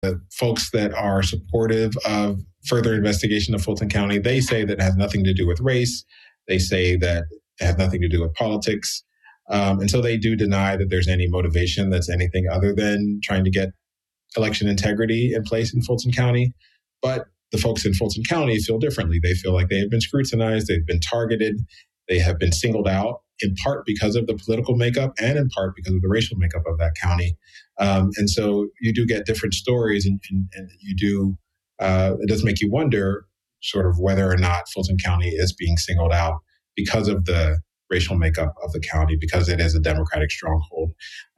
The folks that are supportive of further investigation of Fulton County, they say that it has nothing to do with race. They say that it has nothing to do with politics. And so they do deny that there's any motivation that's anything other than trying to get election integrity in place in Fulton County. But the folks in Fulton County feel differently. They feel like they have been scrutinized, they've been targeted, they have been singled out, in part because of the political makeup and in part because of the racial makeup of that county. And so you do get different stories, and you do, it does make you wonder sort of whether or not Fulton County is being singled out because of the racial makeup of the county, because it is a Democratic stronghold.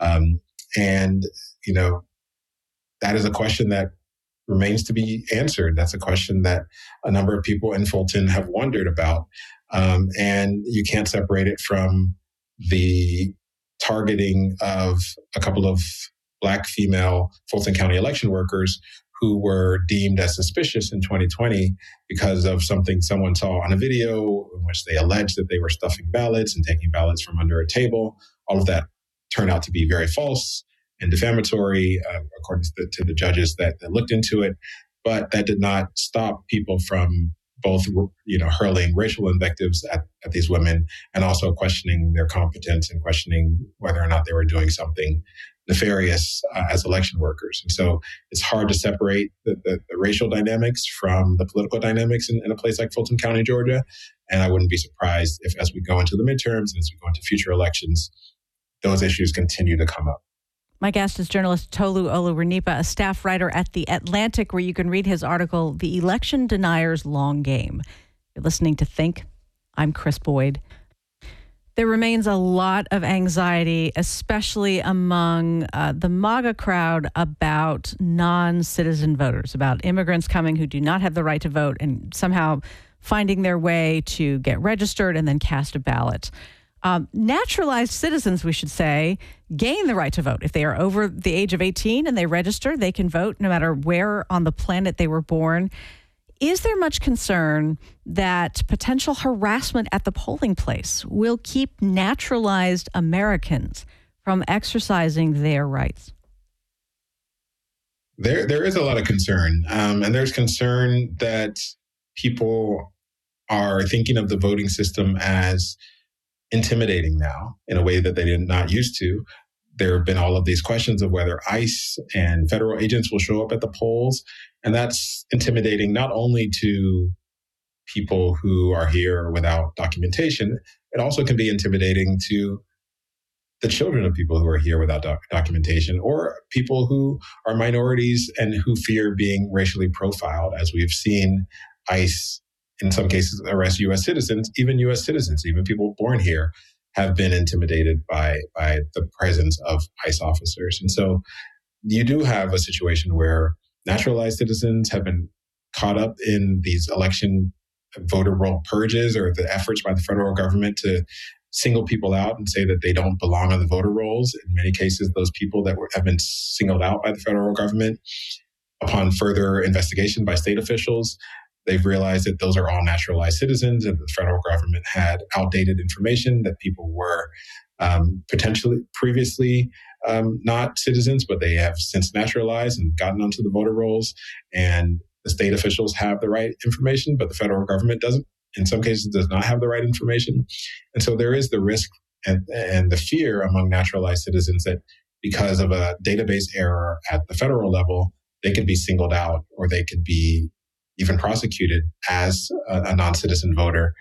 And, you know, that is a question that remains to be answered. That's a question that a number of people in Fulton have wondered about. And you can't separate it from the targeting of a couple of Black female Fulton County election workers who were deemed as suspicious in 2020 because of something someone saw on a video in which they alleged that they were stuffing ballots and taking ballots from under a table. All of that turned out to be very false and defamatory, according to the judges that looked into it. But that did not stop people from both, you know, hurling racial invectives at these women and also questioning their competence and questioning whether or not they were doing something nefarious as election workers. And so it's hard to separate the racial dynamics from the political dynamics in a place like Fulton County, Georgia. And I wouldn't be surprised if, as we go into the midterms and as we go into future elections, those issues continue to come up. My guest is journalist Tolu Oluwanipa, a staff writer at The Atlantic, where you can read his article, The Election Denier's Long Game. You're listening to Think. I'm Chris Boyd. There remains a lot of anxiety, especially among the MAGA crowd, about non-citizen voters, about immigrants coming who do not have the right to vote and somehow finding their way to get registered and then cast a ballot. Naturalized citizens, we should say, gain the right to vote. If they are over the age of 18 and they register, they can vote no matter where on the planet they were born. Is there much concern that potential harassment at the polling place will keep naturalized Americans from exercising their rights? There is a lot of concern. And there's concern that people are thinking of the voting system as intimidating now in a way that they did not used to. There have been all of these questions of whether ICE and federal agents will show up at the polls. And that's intimidating not only to people who are here without documentation, it also can be intimidating to the children of people who are here without documentation, or people who are minorities and who fear being racially profiled, as we've seen ICE in some cases arrest U.S. citizens, even people born here have been intimidated by the presence of ICE officers. And so you do have a situation where naturalized citizens have been caught up in these election voter roll purges, or the efforts by the federal government to single people out and say that they don't belong on the voter rolls. In many cases, those people that have been singled out by the federal government, upon further investigation by state officials, they've realized that those are all naturalized citizens, and the federal government had outdated information that people were potentially previously not citizens, but they have since naturalized and gotten onto the voter rolls. And the state officials have the right information, but the federal government doesn't. In some cases, does not have the right information. And so there is the risk and the fear among naturalized citizens that because of a database error at the federal level, they could be singled out, or they could be even prosecuted as a non-citizen voter,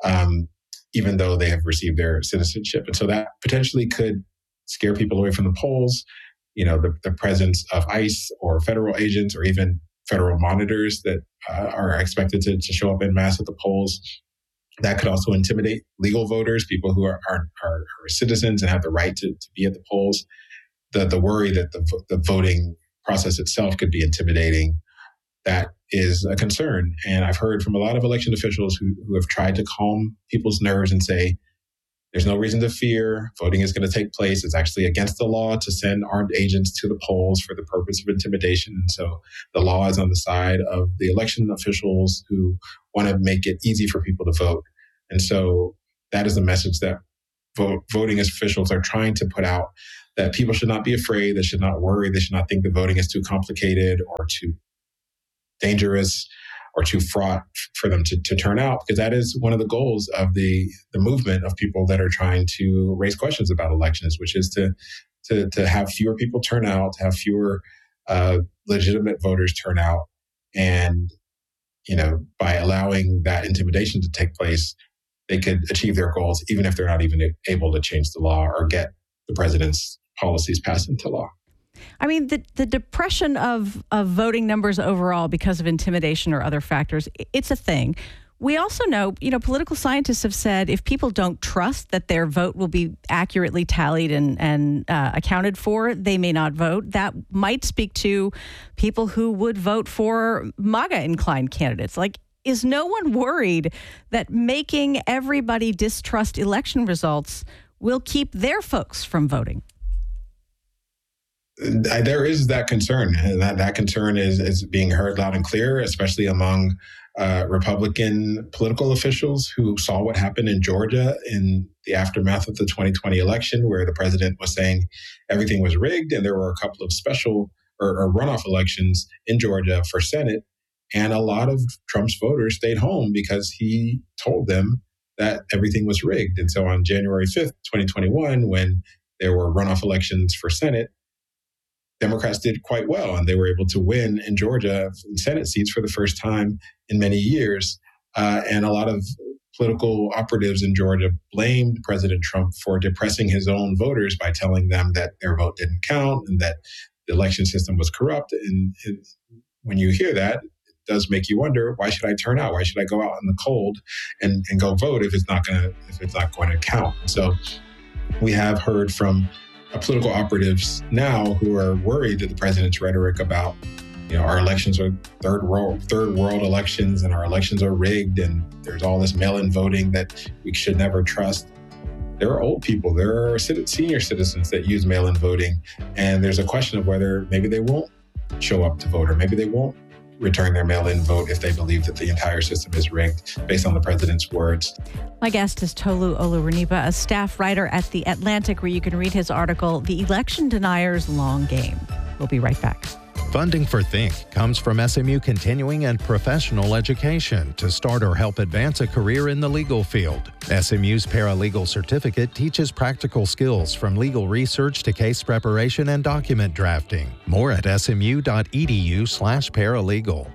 even though they have received their citizenship. And so that potentially could scare people away from the polls. You know, the presence of ICE or federal agents or even federal monitors that are expected to show up en masse at the polls. That could also intimidate legal voters, people who are citizens and have the right to be at the polls. The worry that the voting process itself could be intimidating, that is a concern. And I've heard from a lot of election officials who have tried to calm people's nerves and say, there's no reason to fear. Voting is going to take place. It's actually against the law to send armed agents to the polls for the purpose of intimidation. And so the law is on the side of the election officials who want to make it easy for people to vote. And so that is the message that voting officials are trying to put out, that people should not be afraid, they should not worry, they should not think the voting is too complicated or too dangerous or too fraught for them to turn out, because that is one of the goals of the movement of people that are trying to raise questions about elections, which is to have fewer people turn out, to have fewer legitimate voters turn out. And, by allowing that intimidation to take place, they could achieve their goals, even if they're not even able to change the law or get the president's policies passed into law. I mean, the depression of voting numbers overall because of intimidation or other factors, it's a thing. We also know, political scientists have said if people don't trust that their vote will be accurately tallied and accounted for, they may not vote. That might speak to people who would vote for MAGA-inclined candidates. Like, is no one worried that making everybody distrust election results will keep their folks from voting? There is that concern. That concern is being heard loud and clear, especially among Republican political officials who saw what happened in Georgia in the aftermath of the 2020 election, where the president was saying everything was rigged, and there were a couple of special or runoff elections in Georgia for Senate. And a lot of Trump's voters stayed home because he told them that everything was rigged. And so on January 5th, 2021, when there were runoff elections for Senate, Democrats did quite well, and they were able to win in Georgia Senate seats for the first time in many years. And a lot of political operatives in Georgia blamed President Trump for depressing his own voters by telling them that their vote didn't count and that the election system was corrupt. And when you hear that, does make you wonder, why should I turn out? Why should I go out in the cold and go vote if it's not going to count? So we have heard from political operatives now who are worried that the president's rhetoric about, our elections are third world elections and our elections are rigged and there's all this mail-in voting that we should never trust. There are old people, there are senior citizens that use mail-in voting, and there's a question of whether maybe they won't show up to vote or maybe they won't return their mail-in vote if they believe that the entire system is rigged based on the president's words. My guest is Tolu Olorunnipa, a staff writer at The Atlantic, where you can read his article, The Election Deniers' Long Game. We'll be right back. Funding for Think comes from SMU Continuing and Professional Education to start or help advance a career in the legal field. SMU's paralegal certificate teaches practical skills from legal research to case preparation and document drafting. More at smu.edu/paralegal.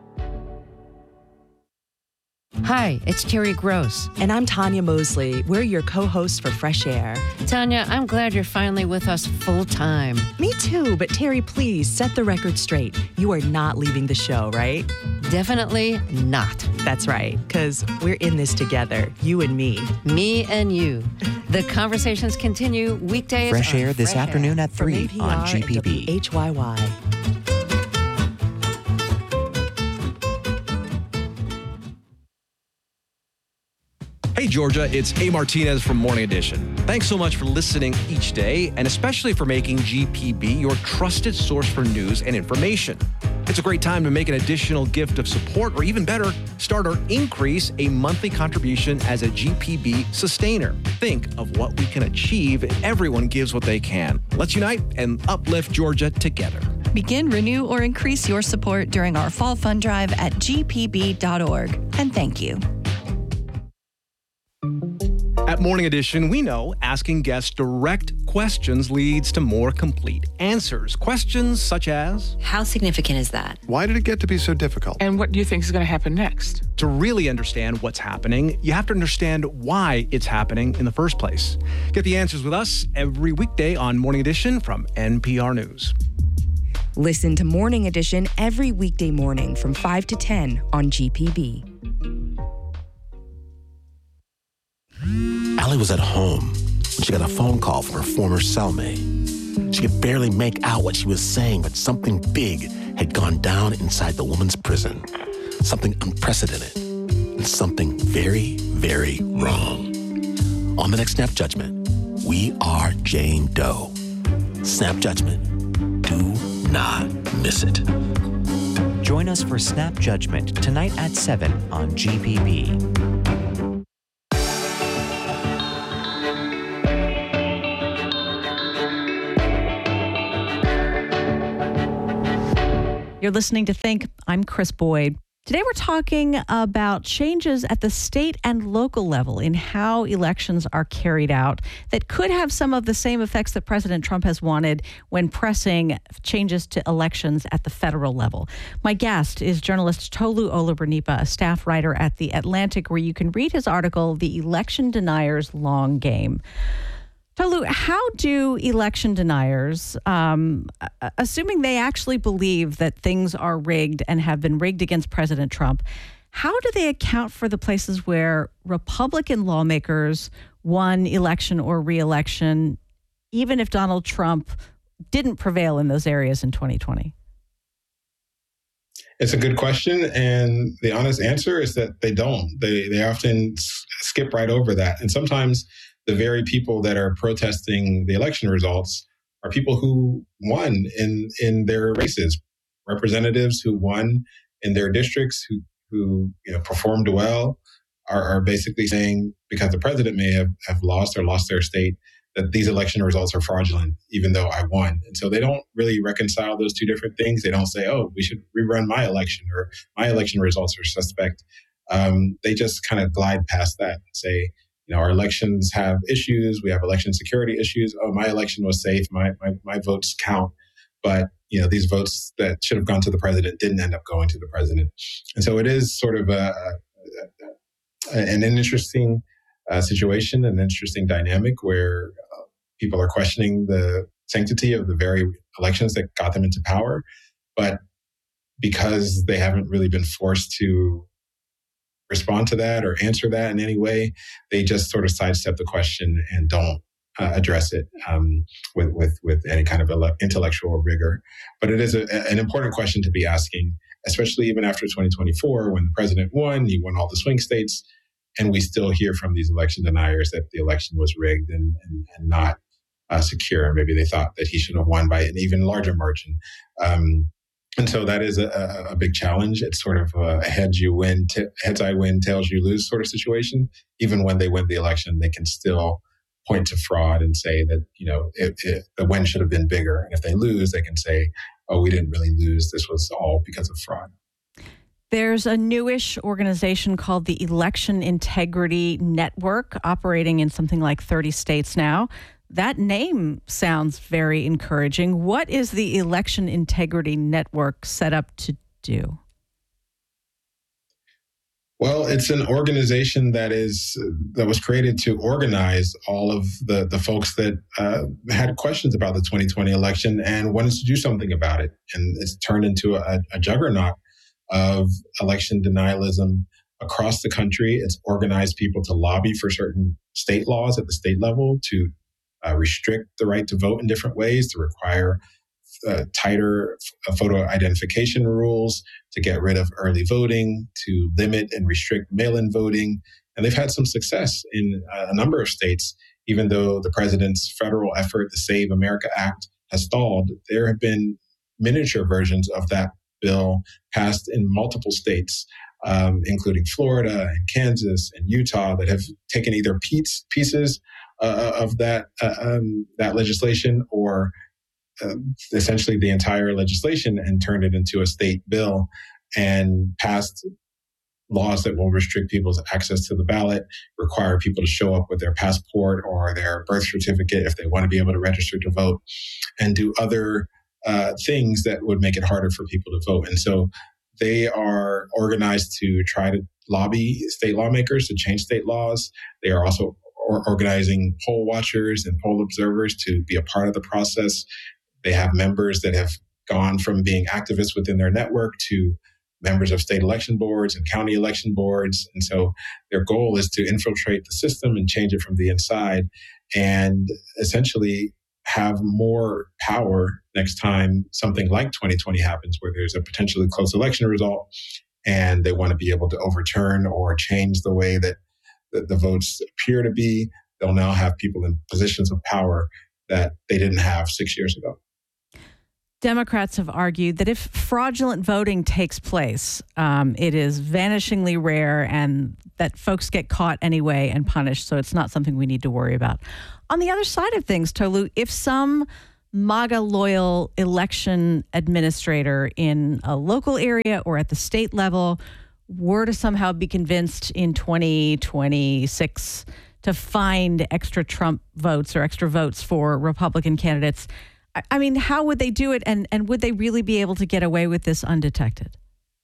Hi, it's Terry Gross. And I'm Tanya Mosley. We're your co-hosts for Fresh Air. Tanya, I'm glad you're finally with us full time. Me too, but Terry, please set the record straight. You are not leaving the show, right? Definitely not. That's right, because we're in this together, you and me. Me and you. The conversations continue weekdays. Fresh Air this afternoon at 3 on GPB. HYY. Hey, Georgia, it's A. Martinez from Morning Edition. Thanks so much for listening each day, and especially for making GPB your trusted source for news and information. It's a great time to make an additional gift of support, or even better, start or increase a monthly contribution as a GPB sustainer. Think of what we can achieve if everyone gives what they can. Let's unite and uplift Georgia together. Begin, renew, or increase your support during our fall fund drive at gpb.org. And thank you. At Morning Edition, we know asking guests direct questions leads to more complete answers. Questions such as, how significant is that? Why did it get to be so difficult? And what do you think is going to happen next? To really understand what's happening, you have to understand why it's happening in the first place. Get the answers with us every weekday on Morning Edition from NPR News. Listen to Morning Edition every weekday morning from 5 to 10 on GPB. Allie was at home when she got a phone call from her former cellmate. She could barely make out what she was saying, but something big had gone down inside the woman's prison. Something unprecedented and something very, very wrong. On the next Snap Judgment, we are Jane Doe. Snap Judgment. Do not miss it. Join us for Snap Judgment tonight at 7 on GPB. You're listening to Think. I'm Chris Boyd. Today we're talking about changes at the state and local level in how elections are carried out that could have some of the same effects that President Trump has wanted when pressing changes to elections at the federal level. My guest is journalist Tolu Oluwanipa, a staff writer at The Atlantic, where you can read his article, The Election Deniers' Long Game. Tolu, how do election deniers, assuming they actually believe that things are rigged and have been rigged against President Trump, how do they account for the places where Republican lawmakers won election or re-election, even if Donald Trump didn't prevail in those areas in 2020? It's a good question, and the honest answer is that they don't. They often skip right over that, and sometimes the very people that are protesting the election results are people who won in their races, representatives who won in their districts, who performed well, are basically saying, because the president may have lost their state, that these election results are fraudulent, even though I won. And so they don't really reconcile those two different things. They don't say, oh, we should rerun my election, or my election results are suspect. They just kind of glide past that and say, our elections have issues. We have election security issues. Oh, my election was safe. My votes count. But, these votes that should have gone to the president didn't end up going to the president. And so it is sort of an interesting situation, an interesting dynamic where people are questioning the sanctity of the very elections that got them into power. But because they haven't really been forced to respond to that or answer that in any way, they just sort of sidestep the question and don't address it with any kind of intellectual rigor. But it is an important question to be asking, especially even after 2024, when the president won, he won all the swing states, and we still hear from these election deniers that the election was rigged and not secure. Maybe they thought that he should have won by an even larger margin. And so that is a big challenge. It's sort of a heads I win, tails you lose sort of situation. Even when they win the election, they can still point to fraud and say that, the win should have been bigger. And if they lose, they can say, oh, we didn't really lose. This was all because of fraud. There's a newish organization called the Election Integrity Network, operating in something like 30 states now. That name sounds very encouraging. What is the Election Integrity Network set up to do? Well, it's an organization that was created to organize all of the folks that had questions about the 2020 election and wanted to do something about it. And it's turned into a juggernaut of election denialism across the country. It's organized people to lobby for certain state laws at the state level, to restrict the right to vote in different ways, to require tighter photo identification rules, to get rid of early voting, to limit and restrict mail-in voting. And they've had some success in a number of states, even though the president's federal effort, the Save America Act, has stalled. There have been miniature versions of that bill passed in multiple states, including Florida and Kansas and Utah, that have taken either pieces of that legislation or essentially the entire legislation and turned it into a state bill and passed laws that will restrict people's access to the ballot, require people to show up with their passport or their birth certificate if they want to be able to register to vote, and do other things that would make it harder for people to vote. And so they are organized to try to lobby state lawmakers to change state laws. They are also organizing poll watchers and poll observers to be a part of the process. They have members that have gone from being activists within their network to members of state election boards and county election boards. And so their goal is to infiltrate the system and change it from the inside and essentially have more power next time something like 2020 happens, where there's a potentially close election result and they want to be able to overturn or change the way that the votes appear to be. They'll now have people in positions of power that they didn't have 6 years ago. Democrats have argued that if fraudulent voting takes place, it is vanishingly rare and that folks get caught anyway and punished, so it's not something we need to worry about. On the other side of things, Tolu, if some MAGA loyal election administrator in a local area or at the state level were to somehow be convinced in 2026 to find extra Trump votes or extra votes for Republican candidates, I mean, how would they do it? And would they really be able to get away with this undetected?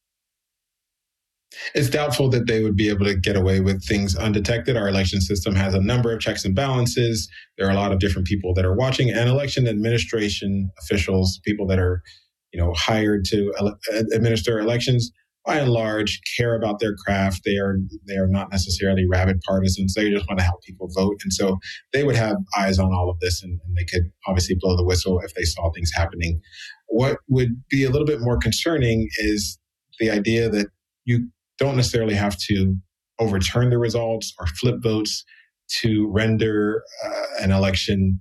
It's doubtful that they would be able to get away with things undetected. Our election system has a number of checks and balances. There are a lot of different people that are watching, and election administration officials, people that are, hired to administer elections, by and large, care about their craft. They are not necessarily rabid partisans. They just want to help people vote. And so they would have eyes on all of this, and they could obviously blow the whistle if they saw things happening. What would be a little bit more concerning is the idea that you don't necessarily have to overturn the results or flip votes to render an election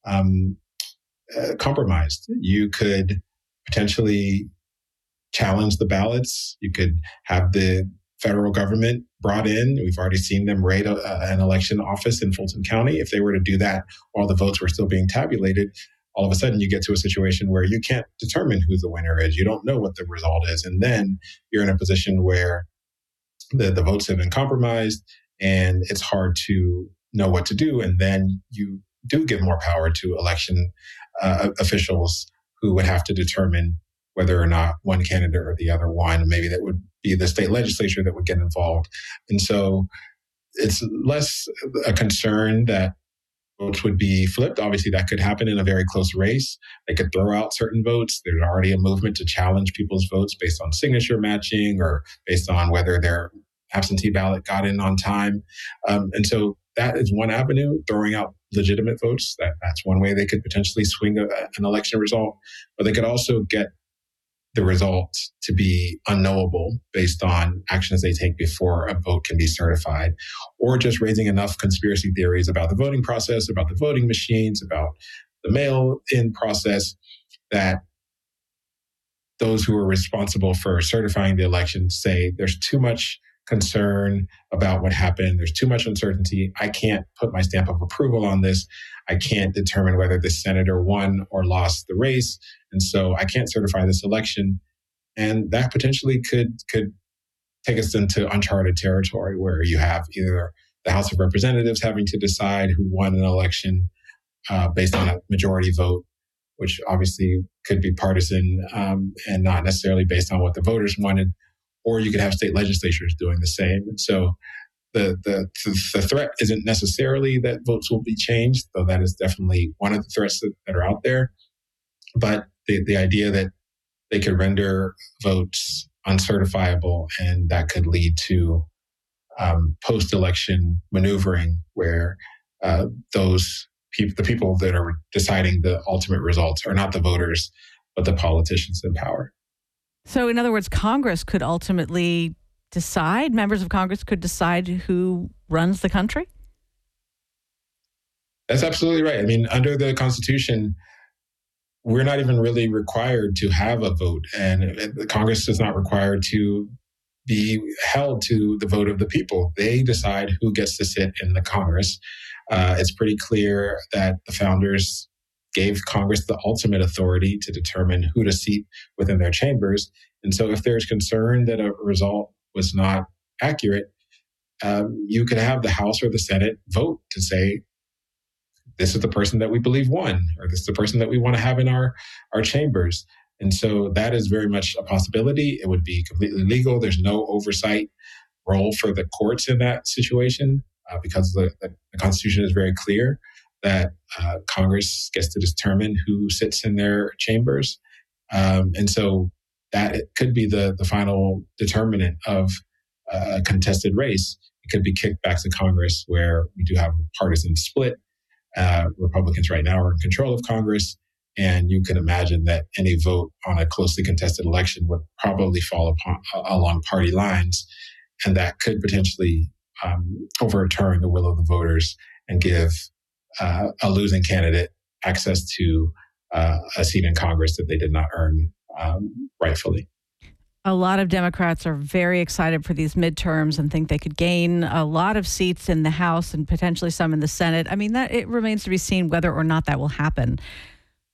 compromised. You could potentially challenge the ballots. You could have the federal government brought in. We've already seen them raid an election office in Fulton County. If they were to do that while the votes were still being tabulated, all of a sudden you get to a situation where you can't determine who the winner is. You don't know what the result is. And then you're in a position where the votes have been compromised and it's hard to know what to do. And then you do give more power to election officials who would have to determine whether or not one candidate or the other won. Maybe that would be the state legislature that would get involved. And so it's less a concern that votes would be flipped. Obviously, that could happen in a very close race. They could throw out certain votes. There's already a movement to challenge people's votes based on signature matching or based on whether their absentee ballot got in on time. And so that is one avenue, throwing out legitimate votes. That's one way they could potentially swing an election result. But they could also get the result to be unknowable based on actions they take before a vote can be certified, or just raising enough conspiracy theories about the voting process, about the voting machines, about the mail-in process, that those who are responsible for certifying the election say there's too much concern about what happened. There's too much uncertainty. I can't put my stamp of approval on this. I can't determine whether this senator won or lost the race. And so I can't certify this election. And that potentially could take us into uncharted territory where you have either the House of Representatives having to decide who won an election based on a majority vote, which obviously could be partisan and not necessarily based on what the voters wanted, or you could have state legislatures doing the same. And so the threat isn't necessarily that votes will be changed, though that is definitely one of the threats that are out there. But the idea that they could render votes uncertifiable, and that could lead to post-election maneuvering where the people that are deciding the ultimate results are not the voters, but the politicians in power. So in other words, Congress could ultimately decide, members of Congress could decide who runs the country? That's absolutely right. I mean, under the Constitution, we're not even really required to have a vote, and Congress is not required to be held to the vote of the people. They decide who gets to sit in the Congress. It's pretty clear that the founders gave Congress the ultimate authority to determine who to seat within their chambers. And so if there's concern that a result was not accurate, you could have the House or the Senate vote to say, this is the person that we believe won, or this is the person that we want to have in our chambers. And so that is very much a possibility. It would be completely legal. There's no oversight role for the courts in that situation because the Constitution is very clear that Congress gets to determine who sits in their chambers. And so that it could be the final determinant of a contested race. It could be kicked back to Congress, where we do have a partisan split. Republicans right now are in control of Congress, and you can imagine that any vote on a closely contested election would probably fall along party lines, and that could potentially overturn the will of the voters and give a losing candidate access to a seat in Congress that they did not earn rightfully. A lot of Democrats are very excited for these midterms and think they could gain a lot of seats in the House and potentially some in the Senate. I mean, that it remains to be seen whether or not that will happen.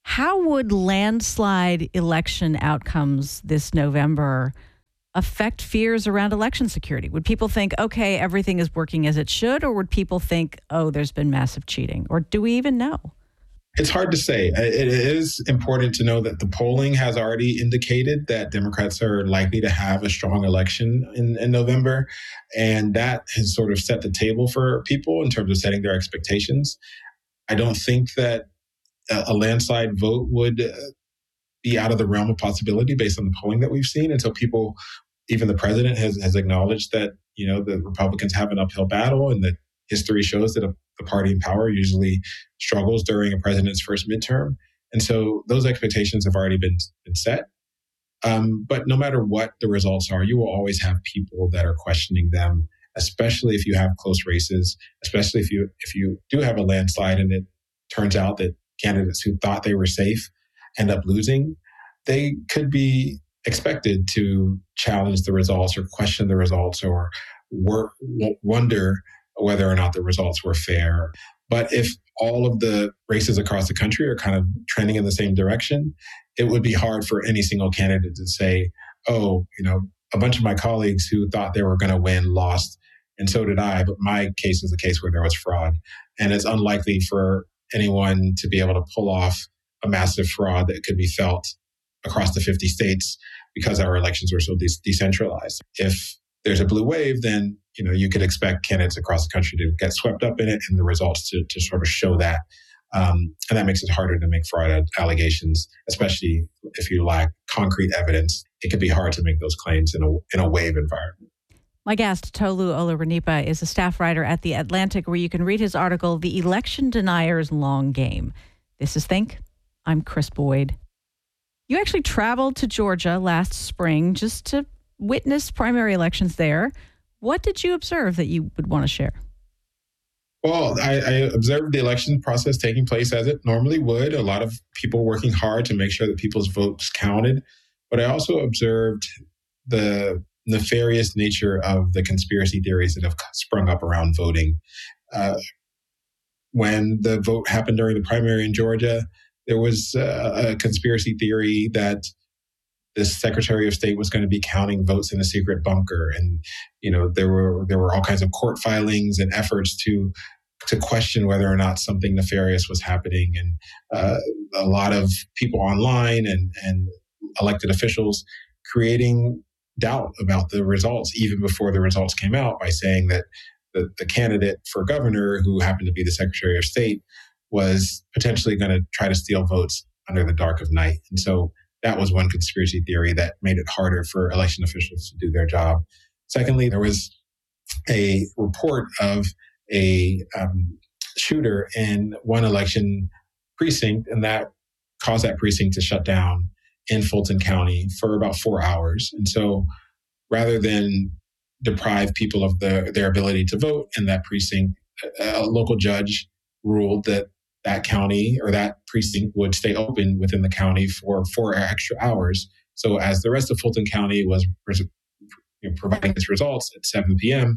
How would landslide election outcomes this November affect fears around election security? Would people think, okay, everything is working as it should, or would people think, oh, there's been massive cheating? Or do we even know? It's hard to say. It is important to know that the polling has already indicated that Democrats are likely to have a strong election in November. And that has sort of set the table for people in terms of setting their expectations. I don't think that a landslide vote would be out of the realm of possibility based on the polling that we've seen. And so people, even the president has acknowledged that, the Republicans have an uphill battle, and that history shows that the party in power usually struggles during a president's first midterm. And so those expectations have already been set. But no matter what the results are, you will always have people that are questioning them, especially if you have close races, especially if you do have a landslide and it turns out that candidates who thought they were safe end up losing. They could be expected to challenge the results or question the results or wonder whether or not the results were fair. But if all of the races across the country are kind of trending in the same direction, it would be hard for any single candidate to say, oh, a bunch of my colleagues who thought they were going to win lost, and so did I, but my case is a case where there was fraud. And it's unlikely for anyone to be able to pull off a massive fraud that could be felt across the 50 states because our elections were so decentralized. If there's a blue wave, then you could expect candidates across the country to get swept up in it and the results to sort of show that. And that makes it harder to make fraud allegations, especially if you lack concrete evidence. It could be hard to make those claims in a wave environment. My guest, Tolu Olorunnipa, is a staff writer at The Atlantic, where you can read his article, The Election Deniers' Long Game. This is Think. I'm Chris Boyd. You actually traveled to Georgia last spring just to witness primary elections there. What did you observe that you would want to share? Well, I observed the election process taking place as it normally would. A lot of people working hard to make sure that people's votes counted. But I also observed the nefarious nature of the conspiracy theories that have sprung up around voting. When the vote happened during the primary in Georgia, there was a conspiracy theory that the Secretary of State was going to be counting votes in a secret bunker. And, there were all kinds of court filings and efforts to question whether or not something nefarious was happening. And a lot of people online and elected officials creating doubt about the results even before the results came out by saying that the candidate for governor, who happened to be the Secretary of State, was potentially going to try to steal votes under the dark of night. And so that was one conspiracy theory that made it harder for election officials to do their job. Secondly, there was a report of a shooter in one election precinct, and that caused that precinct to shut down in Fulton County for about 4 hours. And so rather than deprive people of their ability to vote in that precinct, a local judge ruled that county or that precinct would stay open within the county for 4 extra hours. So as the rest of Fulton County was providing its results at 7 p.m.,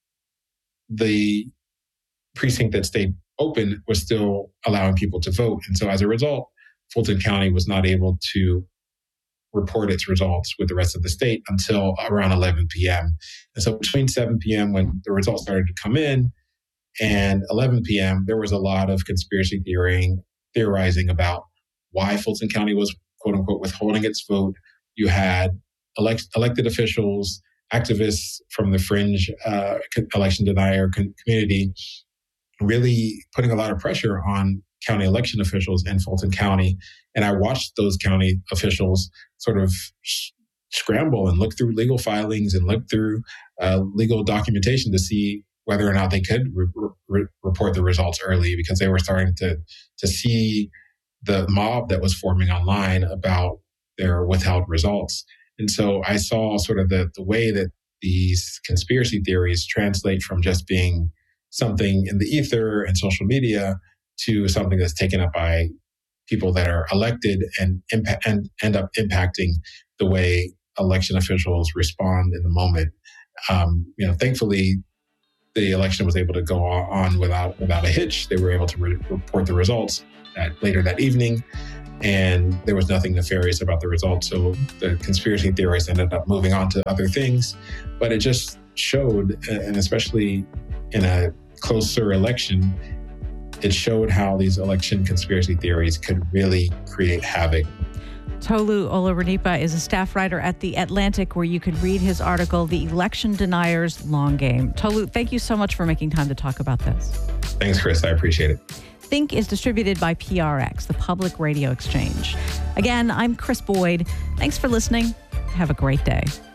the precinct that stayed open was still allowing people to vote. And so as a result, Fulton County was not able to report its results with the rest of the state until around 11 p.m. And so between 7 p.m. when the results started to come in and 11 p.m., there was a lot of conspiracy theorizing about why Fulton County was, quote unquote, withholding its vote. You had elected officials, activists from the fringe election denier community really putting a lot of pressure on county election officials in Fulton County. And I watched those county officials sort of scramble and look through legal filings and look through legal documentation to see whether or not they could report the results early, because they were starting to see the mob that was forming online about their withheld results. And so I saw sort of the way that these conspiracy theories translate from just being something in the ether and social media to something that's taken up by people that are elected and end up impacting the way election officials respond in the moment. Thankfully, the election was able to go on without a hitch. They were able to report the results later that evening. and there was nothing nefarious about the results. So the conspiracy theorists ended up moving on to other things. But it just showed, and especially in a closer election, it showed how these election conspiracy theories could really create havoc. Tolu Olorunnipa is a staff writer at The Atlantic, where you can read his article, The Election Deniers Long Game. Tolu, thank you so much for making time to talk about this. Thanks, Chris. I appreciate it. Think is distributed by PRX, the Public Radio Exchange. Again, I'm Chris Boyd. Thanks for listening. Have a great day.